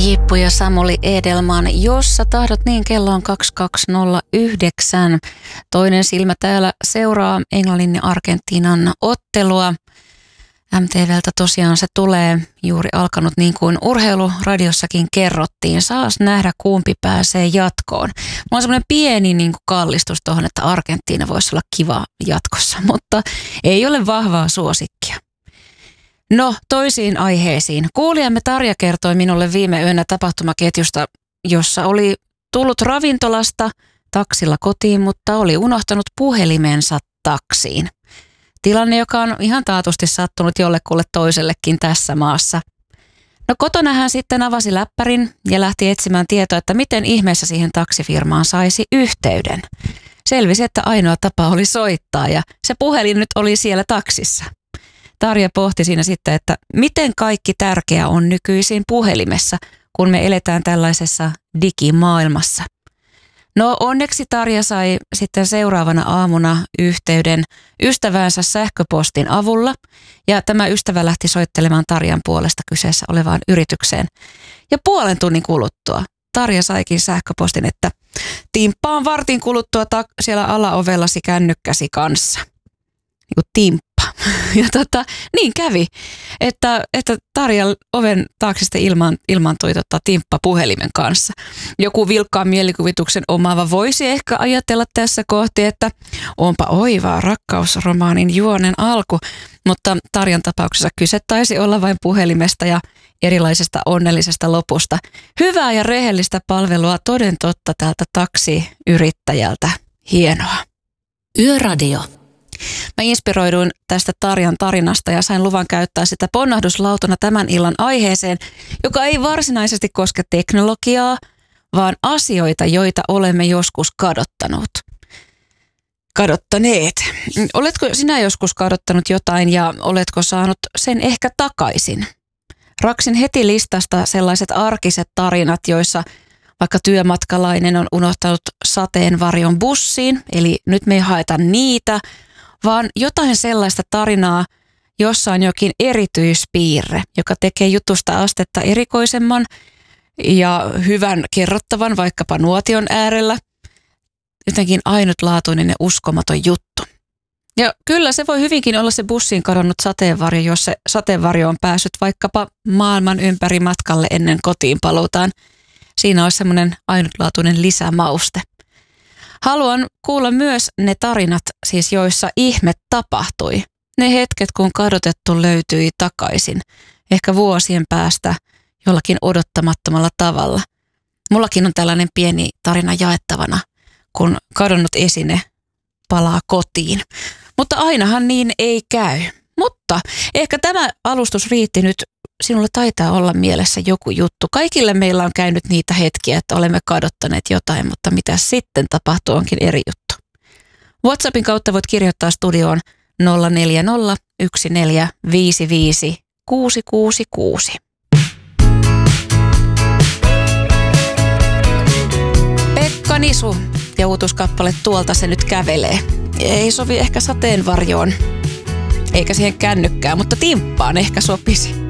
Iippu ja Samuli Edelman, jos sä tahdot, niin kello on 22.09. Toinen silmä täällä seuraa Englannin ja Argentiinan ottelua. MTVltä tosiaan se tulee juuri alkanut, niin kuin urheiluradiossakin kerrottiin. Saas nähdä, kumpi pääsee jatkoon. Mulla on semmoinen pieni niin kuin kallistus tuohon, että Argentiina voisi olla kiva jatkossa, mutta ei ole vahvaa suosikkia. No, toisiin aiheisiin. Kuulijamme Tarja kertoi minulle viime yönä tapahtumaketjusta, jossa oli tullut ravintolasta taksilla kotiin, mutta oli unohtanut puhelimensa taksiin. Tilanne, joka on ihan taatusti sattunut jollekulle toisellekin tässä maassa. No, kotona hän sitten avasi läppärin ja lähti etsimään tietoa, että miten ihmeessä siihen taksifirmaan saisi yhteyden. Selvisi, että ainoa tapa oli soittaa ja se puhelin nyt oli siellä taksissa. Tarja pohti siinä sitten, että miten kaikki tärkeä on nykyisin puhelimessa, kun me eletään tällaisessa digimaailmassa. No, onneksi Tarja sai sitten seuraavana aamuna yhteyden ystäväänsä sähköpostin avulla ja tämä ystävä lähti soittelemaan Tarjan puolesta kyseessä olevaan yritykseen. Ja puolen tunnin kuluttua Tarja saikin sähköpostin, että timppaan vartin kuluttua siellä alaovellasi kännykkäsi kanssa. Niin kuin timppa. Ja niin kävi, että Tarjan oven taakse sitten ilmaantui timppa puhelimen kanssa. Joku vilkkaan mielikuvituksen omaava voisi ehkä ajatella tässä kohti, että onpa oivaa rakkausromaanin juonen alku, mutta Tarjan tapauksessa kyse taisi olla vain puhelimesta ja erilaisesta onnellisesta lopusta. Hyvää ja rehellistä palvelua toden totta tältä taksiyrittäjältä. Hienoa. Yöradio. Mä inspiroiduin tästä Tarjan tarinasta ja sain luvan käyttää sitä ponnahduslautana tämän illan aiheeseen, joka ei varsinaisesti koske teknologiaa, vaan asioita, joita olemme joskus kadottaneet. Oletko sinä joskus kadottanut jotain ja oletko saanut sen ehkä takaisin? Raksin heti listasta sellaiset arkiset tarinat, joissa vaikka työmatkalainen on unohtanut sateenvarjon bussiin, eli nyt me ei haeta niitä, vaan jotain sellaista tarinaa, jossa on jokin erityispiirre, joka tekee jutusta astetta erikoisemman ja hyvän kerrottavan vaikkapa nuotion äärellä. Jotenkin ainutlaatuinen ja uskomaton juttu. Ja kyllä se voi hyvinkin olla se bussiin kadonnut sateenvarjo, jos se sateenvarjo on päässyt vaikkapa maailman ympäri matkalle ennen kotiin paluutaan. Siinä olisi semmoinen ainutlaatuinen lisämauste. Haluan kuulla myös ne tarinat, siis joissa ihme tapahtui. Ne hetket, kun kadotettu löytyi takaisin, ehkä vuosien päästä jollakin odottamattomalla tavalla. Mullakin on tällainen pieni tarina jaettavana, kun kadonnut esine palaa kotiin. Mutta ainahan niin ei käy. Mutta ehkä tämä alustus riitti nyt. Sinulla taitaa olla mielessä joku juttu. Kaikille meillä on käynyt niitä hetkiä, että olemme kadottaneet jotain, mutta mitä sitten tapahtuu onkin eri juttu. WhatsAppin kautta voit kirjoittaa studioon 040 1455 666. Pekka Nisu ja uutuuskappale Tuolta se nyt kävelee. Ei sovi ehkä sateenvarjoon, eikä siihen kännykkään, mutta timppaan ehkä sopisi.